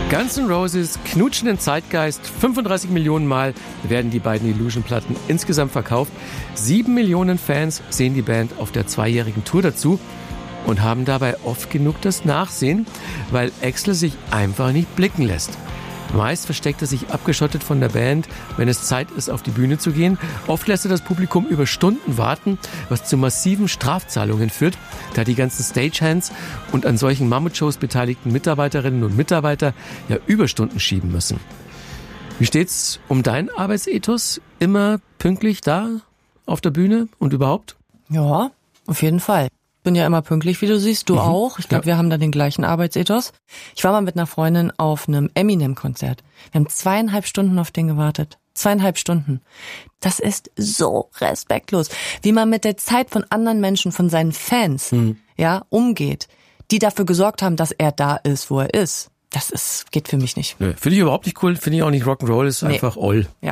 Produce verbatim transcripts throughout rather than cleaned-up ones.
Guns N' Roses knutschen den Zeitgeist. fünfunddreißig Millionen Mal werden die beiden Illusion-Platten insgesamt verkauft. Sieben Millionen Fans sehen die Band auf der zweijährigen Tour dazu und haben dabei oft genug das Nachsehen, weil Axl sich einfach nicht blicken lässt. Meist versteckt er sich abgeschottet von der Band, wenn es Zeit ist, auf die Bühne zu gehen. Oft lässt er das Publikum über Stunden warten, was zu massiven Strafzahlungen führt, da die ganzen Stagehands und an solchen Mammutshows beteiligten Mitarbeiterinnen und Mitarbeiter ja Überstunden schieben müssen. Wie steht's um deinen Arbeitsethos? Immer pünktlich da auf der Bühne und überhaupt? Ja, auf jeden Fall. Ich bin ja immer pünktlich, wie du siehst, du mhm. auch. Ich glaube, ja. wir haben da den gleichen Arbeitsethos. Ich war mal mit einer Freundin auf einem Eminem-Konzert. Wir haben zweieinhalb Stunden auf den gewartet. Zweieinhalb Stunden. Das ist so respektlos, wie man mit der Zeit von anderen Menschen, von seinen Fans, mhm. ja, umgeht, die dafür gesorgt haben, dass er da ist, wo er ist. Das ist, geht für mich nicht. Nö, finde ich überhaupt nicht cool, finde ich auch nicht Rock'n'Roll, ist nee. einfach all. Ja.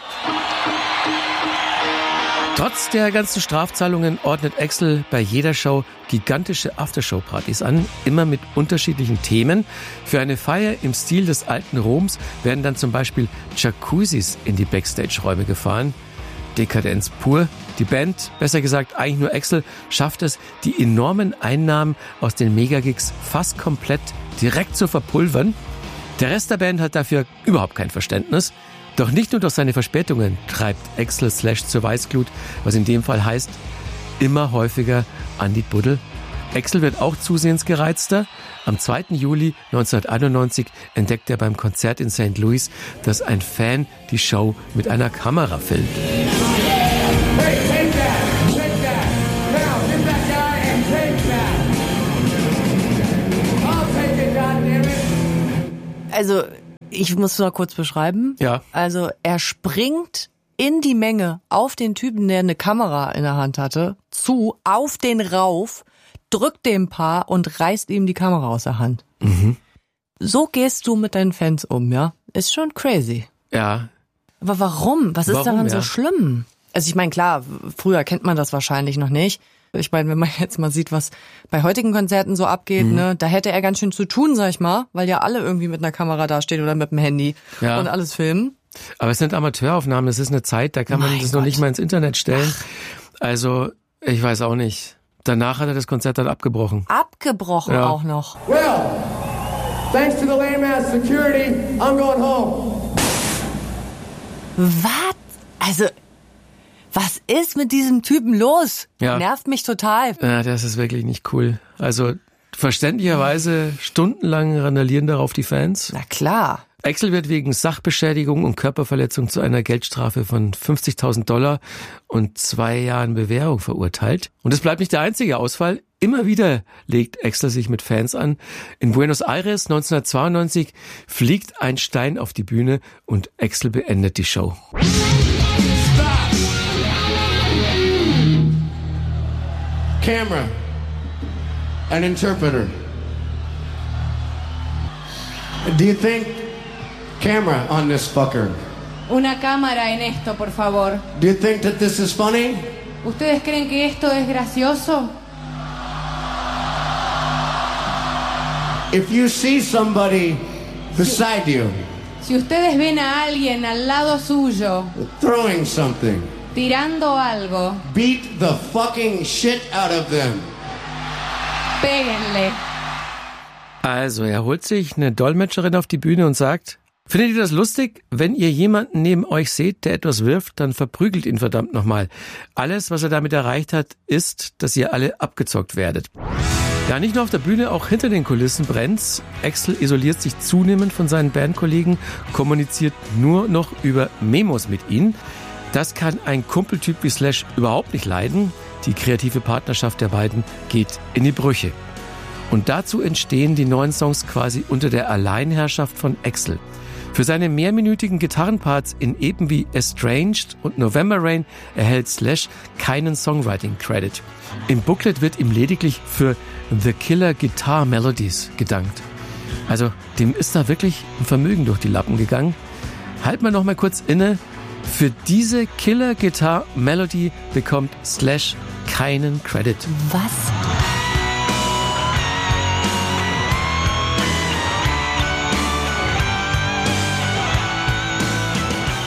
Trotz der ganzen Strafzahlungen ordnet Axl bei jeder Show gigantische Aftershow-Partys an, immer mit unterschiedlichen Themen. Für eine Feier im Stil des alten Roms werden dann zum Beispiel Jacuzzis in die Backstage-Räume gefahren. Dekadenz pur. Die Band, besser gesagt eigentlich nur Axl, schafft es, die enormen Einnahmen aus den Megagigs fast komplett direkt zu verpulvern. Der Rest der Band hat dafür überhaupt kein Verständnis. Doch nicht nur durch seine Verspätungen treibt Axl Slash zur Weißglut, was in dem Fall heißt, immer häufiger an die Buddel. Axl wird auch zusehends gereizter. Am zweiten Juli neunzehnhunderteinundneunzig entdeckt er beim Konzert in Sankt Louis, dass ein Fan die Show mit einer Kamera filmt. Also, ich muss mal kurz beschreiben. Ja. Also, er springt in die Menge auf den Typen, der eine Kamera in der Hand hatte, zu, auf den rauf, drückt dem Paar und reißt ihm die Kamera aus der Hand. Mhm. So gehst du mit deinen Fans um, ja? Ist schon crazy. Ja. Aber warum? Was ist warum, daran ja? so schlimm? Also ich meine, klar, früher kennt man das wahrscheinlich noch nicht. Ich meine, wenn man jetzt mal sieht, was bei heutigen Konzerten so abgeht, mhm. ne, da hätte er ganz schön zu tun, sag ich mal, weil ja alle irgendwie mit einer Kamera dastehen oder mit dem Handy ja. und alles filmen. Aber es sind Amateuraufnahmen, das ist eine Zeit, da kann man mein das Gott. noch nicht mal ins Internet stellen. Ach. Also, ich weiß auch nicht. Danach hat er das Konzert dann abgebrochen. Abgebrochen ja. auch noch. Well, thanks to the lame ass security, I'm going home. Was? Also, was ist mit diesem Typen los? Ja. Nervt mich total. Ja, das ist wirklich nicht cool. Also, verständlicherweise stundenlang randalieren darauf die Fans. Na klar. Axl wird wegen Sachbeschädigung und Körperverletzung zu einer Geldstrafe von fünfzigtausend Dollar und zwei Jahren Bewährung verurteilt. Und es bleibt nicht der einzige Ausfall. Immer wieder legt Axl sich mit Fans an. In Buenos Aires neunzehnhundertzweiundneunzig fliegt ein Stein auf die Bühne und Axl beendet die Show. Camera. An interpreter. Do you think... Camera on this fucker. Una cámara en esto, por favor. Do you think that this is funny? ¿Ustedes creen que esto es gracioso? If you see somebody beside you, Si ustedes ven a alguien al lado suyo throwing something, tirando algo, beat the fucking shit out of them. péguenle. Also, er holt sich eine Dolmetscherin auf die Bühne und sagt, findet ihr das lustig? Wenn ihr jemanden neben euch seht, der etwas wirft, dann verprügelt ihn verdammt nochmal. Alles, was er damit erreicht hat, ist, dass ihr alle abgezockt werdet. Ja, nicht nur auf der Bühne, auch hinter den Kulissen brennt's. Axl isoliert sich zunehmend von seinen Bandkollegen, kommuniziert nur noch über Memos mit ihnen. Das kann ein Kumpeltyp wie Slash überhaupt nicht leiden. Die kreative Partnerschaft der beiden geht in die Brüche. Und dazu entstehen die neuen Songs quasi unter der Alleinherrschaft von Axl. Für seine mehrminütigen Gitarrenparts in Epen wie Estranged und November Rain erhält Slash keinen Songwriting-Credit. Im Booklet wird ihm lediglich für The Killer Guitar Melodies gedankt. Also dem ist da wirklich ein Vermögen durch die Lappen gegangen. Halt mal noch mal kurz inne. Für diese Killer Guitar Melody bekommt Slash keinen Credit. Was?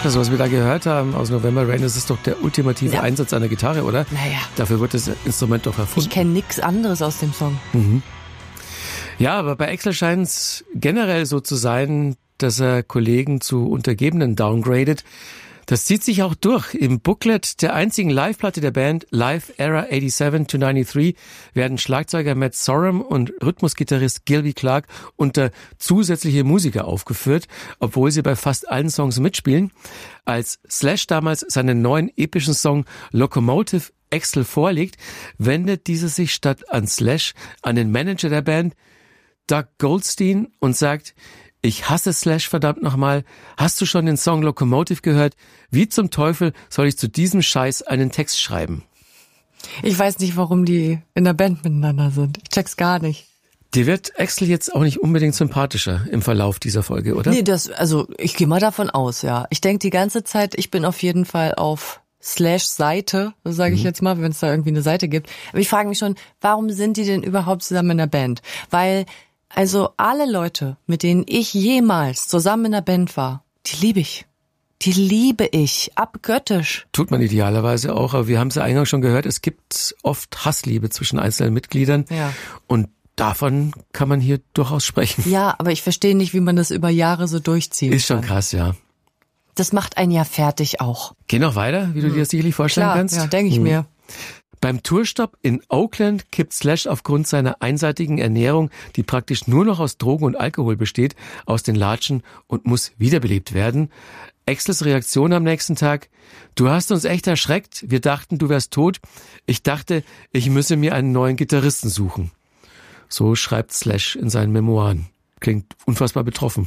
Das, was wir da gehört haben aus November Rain, das ist doch der ultimative ja. Einsatz einer Gitarre, oder? Naja. Dafür wird das Instrument doch erfunden. Ich kenne nichts anderes aus dem Song. Mhm. Ja, aber bei Axl scheint es generell so zu sein, dass er Kollegen zu Untergebenen downgradet. Das zieht sich auch durch. Im Booklet der einzigen Live-Platte der Band, Live Era siebenundachtzig to neunundneunzig, werden Schlagzeuger Matt Sorum und Rhythmusgitarrist Gilby Clarke unter zusätzliche Musiker aufgeführt, obwohl sie bei fast allen Songs mitspielen. Als Slash damals seinen neuen epischen Song Locomotive Axl vorlegt, wendet dieser sich statt an Slash an den Manager der Band, Doug Goldstein, und sagt: Ich hasse Slash, verdammt nochmal. Hast du schon den Song Locomotive gehört? Wie zum Teufel soll ich zu diesem Scheiß einen Text schreiben? Ich weiß nicht, warum die in der Band miteinander sind. Ich check's gar nicht. Dir wird Axl jetzt auch nicht unbedingt sympathischer im Verlauf dieser Folge, oder? Nee, das, also ich gehe mal davon aus, ja. Ich denke die ganze Zeit, ich bin auf jeden Fall auf Slash-Seite, so sage ich mhm. jetzt mal, wenn es da irgendwie eine Seite gibt. Aber ich frage mich schon, warum sind die denn überhaupt zusammen in der Band? Weil Also alle Leute, mit denen ich jemals zusammen in der Band war, die liebe ich. Die liebe ich, abgöttisch. Tut man idealerweise auch, aber wir haben es ja eingangs schon gehört, es gibt oft Hassliebe zwischen einzelnen Mitgliedern. Ja. Und davon kann man hier durchaus sprechen. Ja, aber ich verstehe nicht, wie man das über Jahre so durchzieht. Ist schon krass, ja. Das macht einen ja fertig auch. Geh noch weiter, wie du hm. dir das sicherlich vorstellen Klar, kannst. Ja, denke ich hm. mir. Beim Tourstopp in Oakland kippt Slash aufgrund seiner einseitigen Ernährung, die praktisch nur noch aus Drogen und Alkohol besteht, aus den Latschen und muss wiederbelebt werden. Axls Reaktion am nächsten Tag: Du hast uns echt erschreckt, wir dachten, du wärst tot. Ich dachte, ich müsse mir einen neuen Gitarristen suchen. So schreibt Slash in seinen Memoiren. Klingt unfassbar betroffen.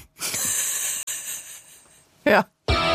Ja.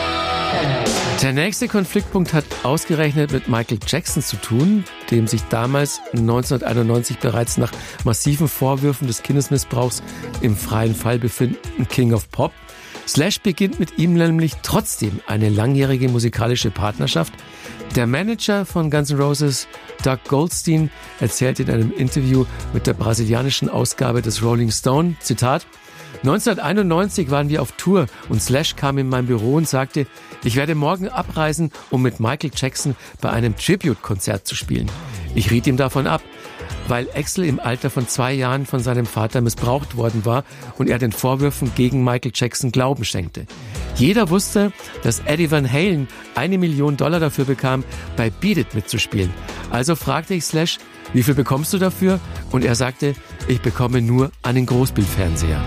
Der nächste Konfliktpunkt hat ausgerechnet mit Michael Jackson zu tun, dem sich damals neunzehnhunderteinundneunzig bereits nach massiven Vorwürfen des Kindesmissbrauchs im freien Fall befindenden King of Pop. Slash beginnt mit ihm nämlich trotzdem eine langjährige musikalische Partnerschaft. Der Manager von Guns N' Roses, Doug Goldstein, erzählt in einem Interview mit der brasilianischen Ausgabe des Rolling Stone, Zitat: neunzehnhunderteinundneunzig waren wir auf Tour und Slash kam in mein Büro und sagte, ich werde morgen abreisen, um mit Michael Jackson bei einem Tribute-Konzert zu spielen. Ich riet ihm davon ab, weil Axl im Alter von zwei Jahren von seinem Vater missbraucht worden war und er den Vorwürfen gegen Michael Jackson Glauben schenkte. Jeder wusste, dass Eddie Van Halen eine Million Dollar dafür bekam, bei Beat It mitzuspielen. Also fragte ich Slash, wie viel bekommst du dafür? Und er sagte, ich bekomme nur einen Großbildfernseher.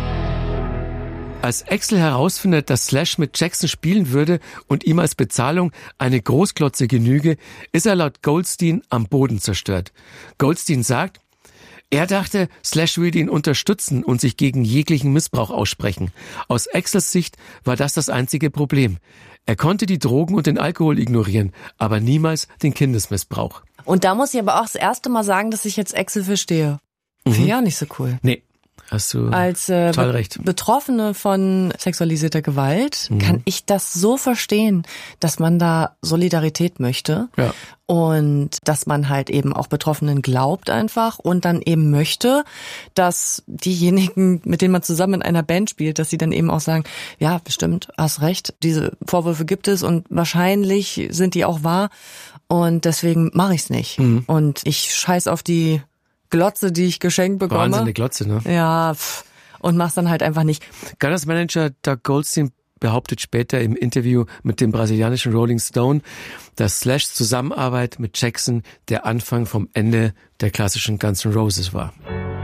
Als Axl herausfindet, dass Slash mit Jackson spielen würde und ihm als Bezahlung eine Großglotze genüge, ist er laut Goldstein am Boden zerstört. Goldstein sagt, er dachte, Slash würde ihn unterstützen und sich gegen jeglichen Missbrauch aussprechen. Aus Axls Sicht war das das einzige Problem. Er konnte die Drogen und den Alkohol ignorieren, aber niemals den Kindesmissbrauch. Und da muss ich aber auch das erste Mal sagen, dass ich jetzt Axl verstehe. Mhm. Finde ich auch nicht so cool. Nee. Hast du Als äh, total recht. Betroffene von sexualisierter Gewalt mhm. kann ich das so verstehen, dass man da Solidarität möchte ja. und dass man halt eben auch Betroffenen glaubt einfach und dann eben möchte, dass diejenigen, mit denen man zusammen in einer Band spielt, dass sie dann eben auch sagen, ja, bestimmt, hast recht, diese Vorwürfe gibt es und wahrscheinlich sind die auch wahr und deswegen mache ich es nicht. Mhm. Und ich scheiß auf die Glotze, die ich geschenkt bekomme. Wahnsinnige Glotze, ne? Ja, pff, und mach's dann halt einfach nicht. Gunners Manager Doug Goldstein behauptet später im Interview mit dem brasilianischen Rolling Stone, dass Slashs Zusammenarbeit mit Jackson der Anfang vom Ende der klassischen Guns N' Roses war.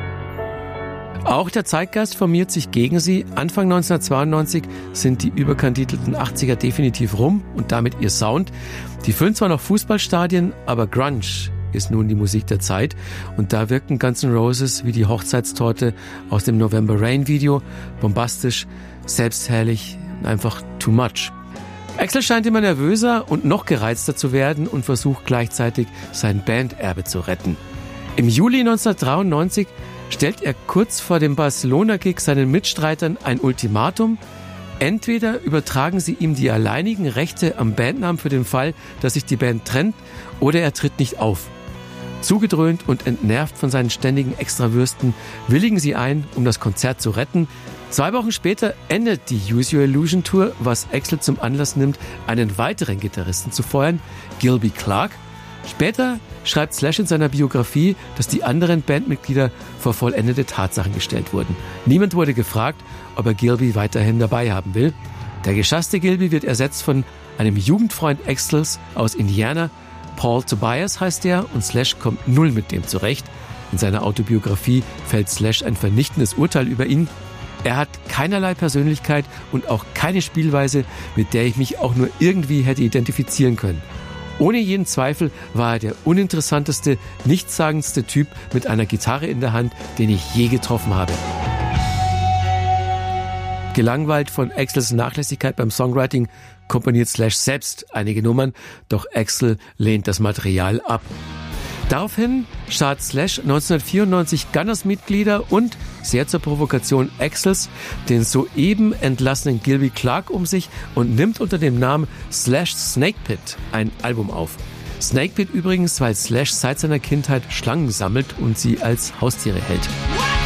Auch der Zeitgeist formiert sich gegen sie. Anfang neunzehnhundertzweiundneunzig sind die überkandidelten achtziger definitiv rum und damit ihr Sound. Die füllen zwar noch Fußballstadien, aber Grunge ist nun die Musik der Zeit und da wirken Guns N' Roses wie die Hochzeitstorte aus dem November Rain Video, bombastisch, selbstherrlich, einfach too much. Axl scheint immer nervöser und noch gereizter zu werden und versucht gleichzeitig sein Banderbe zu retten. Im Juli neunzehnhundertdreiundneunzig stellt er kurz vor dem Barcelona-Gig seinen Mitstreitern ein Ultimatum. Entweder übertragen sie ihm die alleinigen Rechte am Bandnamen für den Fall, dass sich die Band trennt, oder er tritt nicht auf. Zugedröhnt und entnervt von seinen ständigen Extrawürsten willigen sie ein, um das Konzert zu retten. Zwei Wochen später endet die Use Your Illusion Tour, was Axl zum Anlass nimmt, einen weiteren Gitarristen zu feuern, Gilby Clarke. Später schreibt Slash in seiner Biografie, dass die anderen Bandmitglieder vor vollendete Tatsachen gestellt wurden. Niemand wurde gefragt, ob er Gilby weiterhin dabei haben will. Der geschasste Gilby wird ersetzt von einem Jugendfreund Axls aus Indiana. Paul Tobias heißt er und Slash kommt null mit dem zurecht. In seiner Autobiografie fällt Slash ein vernichtendes Urteil über ihn. Er hat keinerlei Persönlichkeit und auch keine Spielweise, mit der ich mich auch nur irgendwie hätte identifizieren können. Ohne jeden Zweifel war er der uninteressanteste, nichtssagendste Typ mit einer Gitarre in der Hand, den ich je getroffen habe. Gelangweilt von Axls Nachlässigkeit beim Songwriting komponiert Slash selbst einige Nummern, doch Axl lehnt das Material ab. Daraufhin schart Slash neunzehnhundertvierundneunzig Gunners-Mitglieder und, sehr zur Provokation Axls, den soeben entlassenen Gilby Clarke um sich und nimmt unter dem Namen Slash Snakepit ein Album auf. Snakepit übrigens, weil Slash seit seiner Kindheit Schlangen sammelt und sie als Haustiere hält.